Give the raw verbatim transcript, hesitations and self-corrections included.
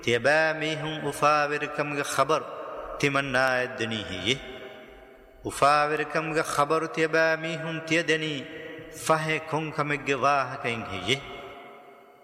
تيباميهم أفاوركم خبر تمنى الدني هي أفاوركم خبر تيباميهم تيدني فهي كون كم جواه كين هي